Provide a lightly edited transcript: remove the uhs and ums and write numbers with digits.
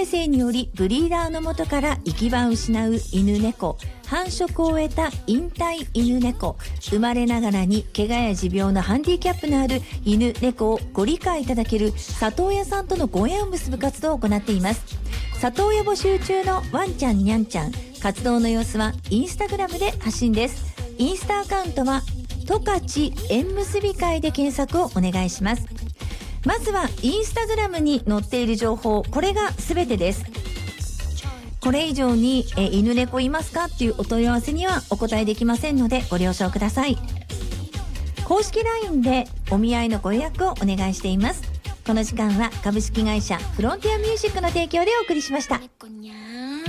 生によりブリーダーの元から行き場を失う犬猫、繁殖を終えた引退犬猫、生まれながらに怪我や持病のハンディキャップのある犬猫をご理解いただける里親さんとのご縁を結ぶ活動を行っています。里親募集中のワンちゃんにゃんちゃん、活動の様子はインスタグラムで発信です。インスタアカウントは十勝縁結び会で検索をお願いします。まずはインスタグラムに載っている情報、これが全てです。これ以上に犬猫いますかっていうお問い合わせにはお答えできませんのでご了承ください。公式 LINE でお見合いのご予約をお願いしています。この時間は株式会社フロンティアミュージックの提供でお送りしました。